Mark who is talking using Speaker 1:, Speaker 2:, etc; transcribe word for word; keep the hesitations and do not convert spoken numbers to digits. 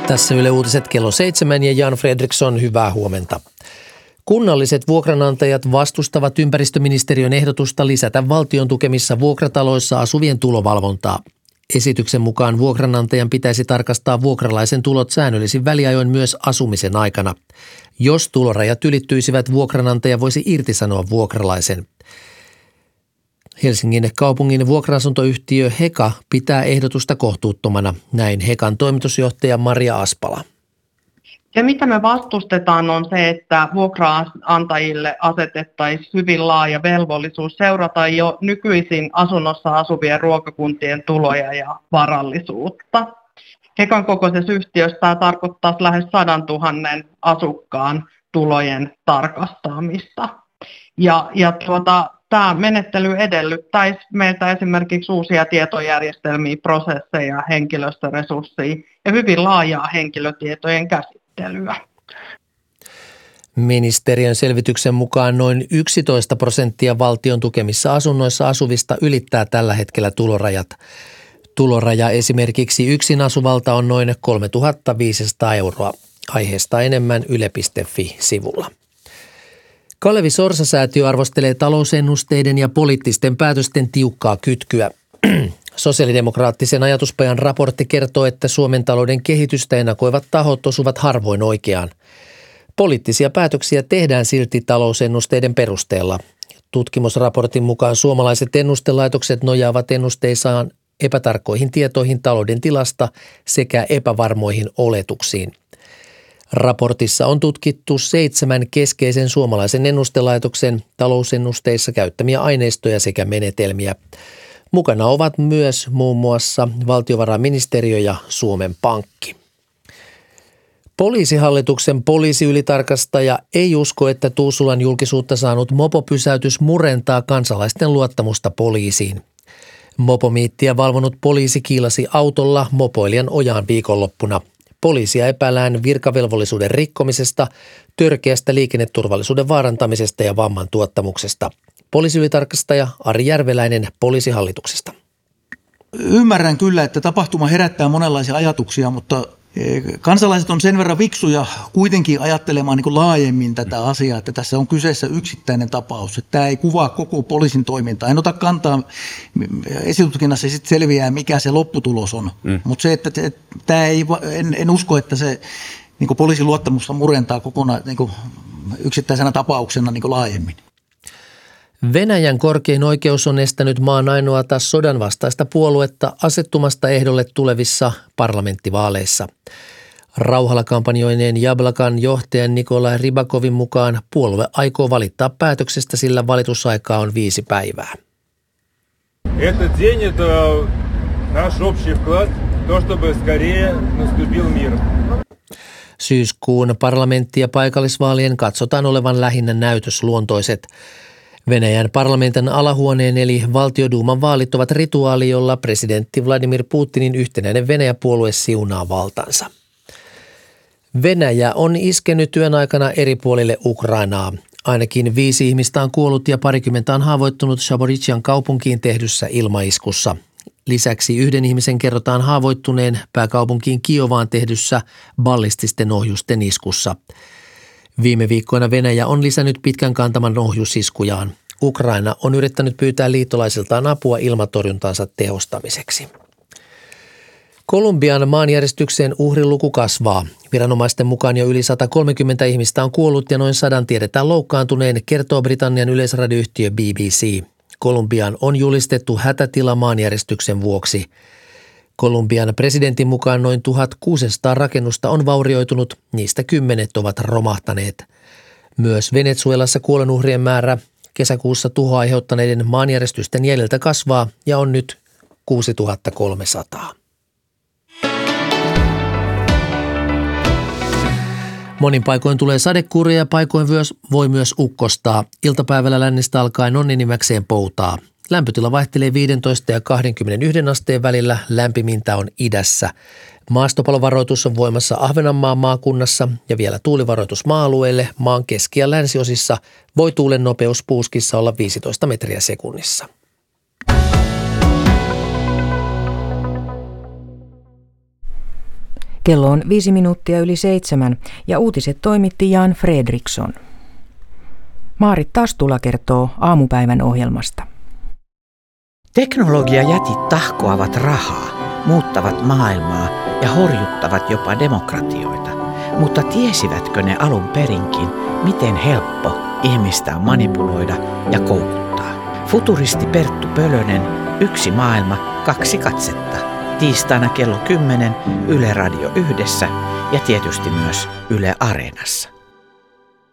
Speaker 1: Tässä Yle Uutiset kello seitsemän ja Jan Fredriksson, hyvää huomenta. Kunnalliset vuokranantajat vastustavat ympäristöministeriön ehdotusta lisätä valtion tukemissa vuokrataloissa asuvien tulovalvontaa. Esityksen mukaan vuokranantajan pitäisi tarkastaa vuokralaisen tulot säännöllisin väliajoin myös asumisen aikana. Jos tulorajat ylittyisivät, vuokranantaja voisi irtisanoa vuokralaisen. Helsingin kaupungin vuokra-asuntoyhtiö Heka pitää ehdotusta kohtuuttomana. Näin Hekan toimitusjohtaja Maria Aspala.
Speaker 2: Se, mitä me vastustetaan, on se, että vuokraantajille asetettaisiin hyvin laaja velvollisuus seurata jo nykyisin asunnossa asuvien ruokakuntien tuloja ja varallisuutta. Hekan kokoisessa yhtiössä tämä tarkoittaa lähes sadan tuhannen asukkaan tulojen tarkastamista. Ja, ja tuota, tämä menettely edellyttäisi meiltä esimerkiksi uusia tietojärjestelmiä, prosesseja, henkilöstöresursseja ja hyvin laajaa henkilötietojen käsittelyä.
Speaker 1: Ministeriön selvityksen mukaan noin yksitoista prosenttia valtion tukemissa asunnoissa asuvista ylittää tällä hetkellä tulorajat. Tuloraja esimerkiksi yksin asuvalta on noin kolmetuhattaviisisataa euroa. Aiheesta enemmän yle piste fi-sivulla. Kalevi Sorsa-säätiö arvostelee talousennusteiden ja poliittisten päätösten tiukkaa kytkyä. Sosiaalidemokraattisen ajatuspajan raportti kertoo, että Suomen talouden kehitystä ennakoivat tahot osuvat harvoin oikeaan. Poliittisia päätöksiä tehdään silti talousennusteiden perusteella. Tutkimusraportin mukaan suomalaiset ennustelaitokset nojaavat ennusteissaan epätarkkoihin tietoihin talouden tilasta sekä epävarmoihin oletuksiin. Raportissa on tutkittu seitsemän keskeisen suomalaisen ennustelaitoksen talousennusteissa käyttämiä aineistoja sekä menetelmiä. Mukana ovat myös muun muassa valtiovarainministeriö ja Suomen Pankki. Poliisihallituksen poliisiylitarkastaja ei usko, että Tuusulan julkisuutta saanut mopopysäytys murentaa kansalaisten luottamusta poliisiin. Mopomiittiä valvonut poliisi kiilasi autolla mopoilijan ojaan viikonloppuna. Poliisia epäillään virkavelvollisuuden rikkomisesta, törkeästä liikenneturvallisuuden vaarantamisesta ja vamman tuottamuksesta. Poliisiylitarkastaja Ari Järveläinen Poliisihallituksesta.
Speaker 3: Ymmärrän kyllä, että tapahtuma herättää monenlaisia ajatuksia, mutta kansalaiset on sen verran viksuja kuitenkin ajattelemaan niin kuin laajemmin tätä asiaa, että tässä on kyseessä yksittäinen tapaus. Että tämä ei kuvaa koko poliisin toimintaa. En ota kantaa, esitutkinnassa sitten selviää, mikä se lopputulos on. Mm. Mutta se, että tämä ei, en, en usko, että se niin kuin poliisin luottamusta murentaa kokonaan niin kuin yksittäisenä tapauksena niin kuin laajemmin.
Speaker 1: Venäjän korkein oikeus on estänyt maan ainoata sodan vastaista puoluetta asettumasta ehdolle tulevissa parlamenttivaaleissa. Rauhalla kampanjoineen Jablakan johtajan Nikolai Rybakovin mukaan puolue aikoo valittaa päätöksestä, sillä valitusaikaa on viisi päivää.
Speaker 4: Этот день – это наш общий вклад в то, чтобы скорее наступил мир.
Speaker 1: Syyskuun parlamentti- ja paikallisvaalien katsotaan olevan lähinnä näytösluontoiset. Venäjän parlamentin alahuoneen eli valtioduuman vaalit ovat rituaali, jolla presidentti Vladimir Putinin yhtenäinen Venäjä-puolue siunaa valtansa. Venäjä on iskenyt työn aikana eri puolille Ukrainaa. Ainakin viisi ihmistä on kuollut ja parikymmentä on haavoittunut Zaporizhzhian kaupunkiin tehdyssä ilmaiskussa. Lisäksi yhden ihmisen kerrotaan haavoittuneen pääkaupunkiin Kiovaan tehdyssä ballististen ohjusten iskussa. Viime viikkoina Venäjä on lisännyt pitkän kantaman ohjusiskujaan. Ukraina on yrittänyt pyytää liittolaisiltaan apua ilmatorjuntansa tehostamiseksi. Kolumbian maanjäristykseen uhriluku kasvaa. Viranomaisten mukaan jo yli sata kolmekymmentä ihmistä on kuollut ja noin sadan tiedetään loukkaantuneen, kertoo Britannian yleisradioyhtiö B B C. Kolumbiaan on julistettu hätätila maanjäristyksen vuoksi. Kolumbian presidentin mukaan noin tuhatkuusisataa rakennusta on vaurioitunut, niistä kymmenet ovat romahtaneet. Myös Venezuelassa kuolonuhrien määrä kesäkuussa tuhoa aiheuttaneiden maanjäristysten jäljiltä kasvaa ja on nyt kuusituhattakolmesataa. Monin paikoin tulee sadekuuria ja paikoin voi myös ukkostaa. Iltapäivällä lännestä alkaen on enimmäkseen poutaa. Lämpötila vaihtelee viisitoista ja kaksikymmentäyksi asteen välillä, lämpimintä on idässä. Maastopalovaroitus on voimassa Ahvenanmaan maakunnassa ja vielä tuulivaroitus maa-alueille. Maan keski- ja länsiosissa voi tuulen nopeus puuskissa olla viisitoista metriä sekunnissa.
Speaker 5: Kello on viisi minuuttia yli seitsemän ja uutiset toimitti Jan Fredriksson. Maarit Tastula kertoo aamupäivän ohjelmasta.
Speaker 6: Teknologiajätit tahkoavat rahaa, muuttavat maailmaa ja horjuttavat jopa demokratioita. Mutta tiesivätkö ne alun perinkin, miten helppo ihmistä on manipuloida ja koukuttaa? Futuristi Perttu Pölönen, Yksi maailma, kaksi katsetta. Tiistaina kello kymmenen Yle Radio Yhdessä ja tietysti myös Yle Areenassa.